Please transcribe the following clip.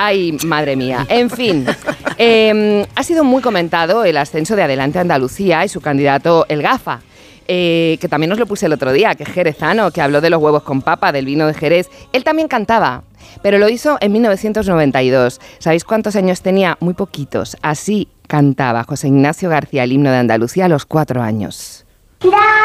Ay, madre mía. En fin, ha sido muy comentado el ascenso de Adelante Andalucía y su candidato El Gafa. Que también os lo puse el otro día, que es jerezano, que habló de los huevos con papa, del vino de Jerez. Él también cantaba, pero lo hizo en 1992. ¿Sabéis cuántos años tenía? Muy poquitos. Así cantaba José Ignacio García el himno de Andalucía a los 4 años.